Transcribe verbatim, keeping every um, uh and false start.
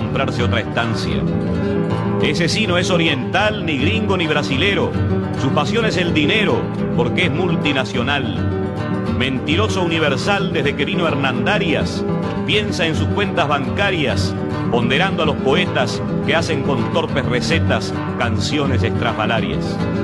comprarse otra estancia. Ese sí no es oriental, ni gringo, ni brasilero. Su pasión es el dinero, porque es multinacional. Mentiroso universal desde que vino Hernandarias, piensa en sus cuentas bancarias, ponderando a los poetas que hacen con torpes recetas canciones estrafalarias.